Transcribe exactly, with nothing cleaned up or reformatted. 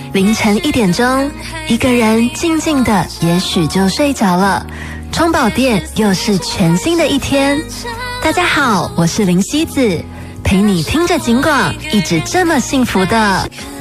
凌晨一点钟，一个人静静的，也许就睡着了。充饱电，又是全新的一天。大家好，我是林希子，陪你听着警广，一直这么幸福的。